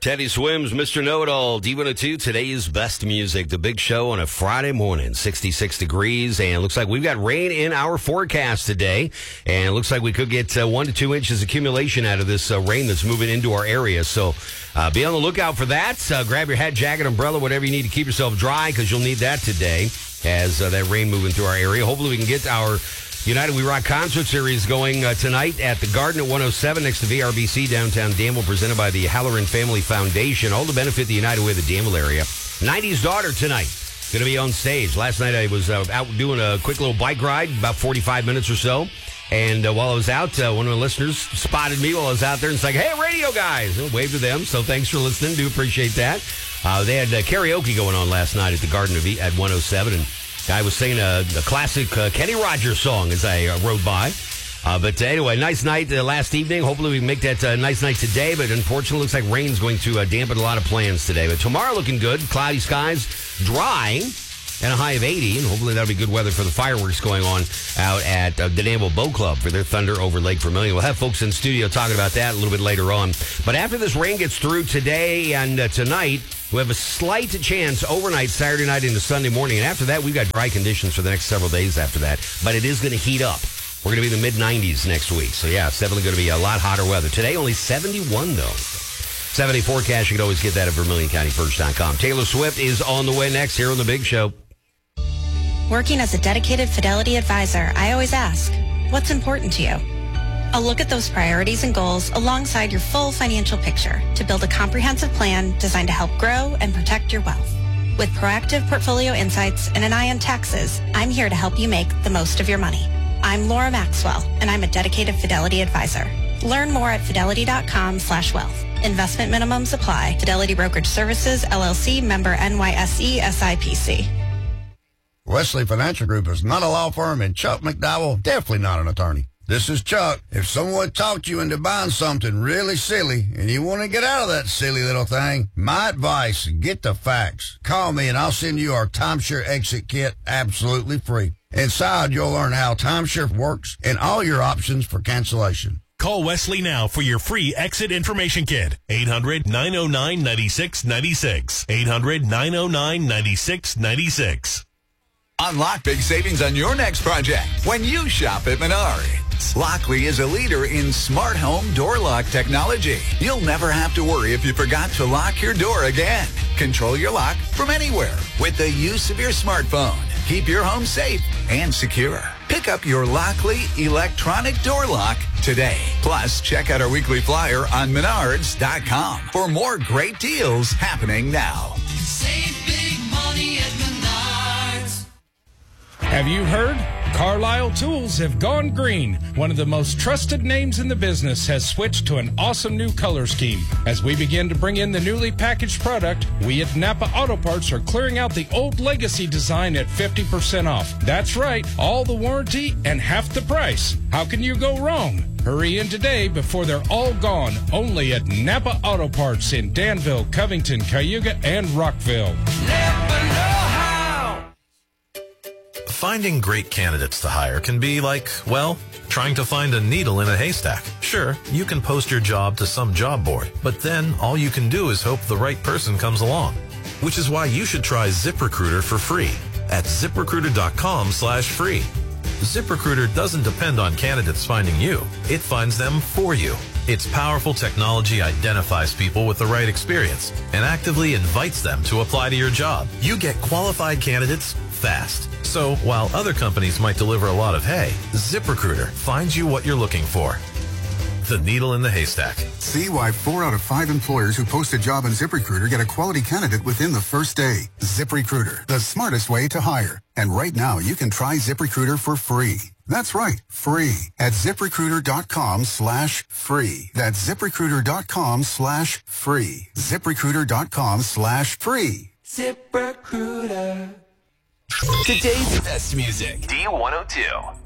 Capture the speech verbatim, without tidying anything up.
Teddy Swims, Mister Know-It-All, D one oh two, today's best music. The big show on a Friday morning, sixty-six degrees, and it looks like we've got rain in our forecast today, and it looks like we could get uh, one to two inches accumulation out of this uh, rain that's moving into our area, so uh, be on the lookout for that. Uh, grab your hat, jacket, umbrella, whatever you need to keep yourself dry, because you'll need that today as uh, that rain moving through our area. Hopefully we can get our United We Rock concert series going uh, tonight at the Garden at one oh seven next to V R B C downtown Danville, presented by the Halloran Family Foundation, all to benefit the United Way of the Danville area. nineties Daughter tonight, going to be on stage. Last night I was uh, out doing a quick little bike ride, about forty-five minutes or so, and uh, while I was out, uh, one of the listeners spotted me while I was out there and it's like, "Hey, radio guys," I waved to them, so thanks for listening, do appreciate that. Uh, they had uh, karaoke going on last night at the Garden of v- at one oh seven, and I was singing a, a classic uh, Kenny Rogers song as I uh, rode by. Uh, but uh, anyway, nice night uh, last evening. Hopefully we can make that uh, nice night today. But unfortunately, it looks like rain's going to uh, dampen a lot of plans today. But tomorrow looking good. Cloudy skies, dry, and a high of eighty. And hopefully that'll be good weather for the fireworks going on out at uh, the Danville Boat Club for their Thunder over Lake Vermilion. We'll have folks in studio talking about that a little bit later on. But after this rain gets through today and uh, tonight, we have a slight chance overnight, Saturday night into Sunday morning. And after that, we've got dry conditions for the next several days after that. But it is going to heat up. We're going to be in the mid nineties next week. So, yeah, it's definitely going to be a lot hotter weather. Today, only seventy-one, though. seventy forecast, you can always get that at Vermilion County First dot com. Taylor Swift is on the way next here on The Big Show. Working as a dedicated Fidelity advisor, I always ask, what's important to you? I'll look at those priorities and goals alongside your full financial picture to build a comprehensive plan designed to help grow and protect your wealth. With proactive portfolio insights and an eye on taxes, I'm here to help you make the most of your money. I'm Laura Maxwell, and I'm a dedicated Fidelity advisor. Learn more at fidelity.com slash wealth. Investment minimums apply. Fidelity Brokerage Services, L L C, member N Y S E, S I P C. Wesley Financial Group is not a law firm, and Chuck McDowell, definitely not an attorney. This is Chuck. If someone talked you into buying something really silly and you want to get out of that silly little thing, my advice, get the facts. Call me and I'll send you our timeshare exit kit absolutely free. Inside, you'll learn how timeshare works and all your options for cancellation. Call Wesley now for your free exit information kit. eight hundred, nine oh nine, nine six nine six. eight hundred, nine oh nine, nine six nine six. Unlock big savings on your next project when you shop at Menards. Lockley is a leader in smart home door lock technology. You'll never have to worry if you forgot to lock your door again. Control your lock from anywhere with the use of your smartphone. Keep your home safe and secure. Pick up your Lockley electronic door lock today. Plus, check out our weekly flyer on menards dot com for more great deals happening now. Save big money at Menards. Have you heard? Carlisle Tools have gone green. One of the most trusted names in the business has switched to an awesome new color scheme. As we begin to bring in the newly packaged product, we at Napa Auto Parts are clearing out the old legacy design at fifty percent off. That's right, all the warranty and half the price. How can you go wrong? Hurry in today before they're all gone. Only at Napa Auto Parts in Danville, Covington, Cayuga, and Rockville. Never know how. Finding great candidates to hire can be like, well, trying to find a needle in a haystack. Sure, you can post your job to some job board, but then all you can do is hope the right person comes along. Which is why you should try ZipRecruiter for free at ZipRecruiter.com slash free. ZipRecruiter doesn't depend on candidates finding you. It finds them for you. Its powerful technology identifies people with the right experience and actively invites them to apply to your job. You get qualified candidates fast. So while other companies might deliver a lot of hay, ZipRecruiter finds you what you're looking for. The needle in the haystack. See why four out of five employers who post a job on ZipRecruiter get a quality candidate within the first day. ZipRecruiter, the smartest way to hire. And right now, you can try ZipRecruiter for free. That's right, free at ZipRecruiter.com slash free. That's ZipRecruiter.com slash free. ZipRecruiter.com slash free. ZipRecruiter. Today's best music. D one oh two.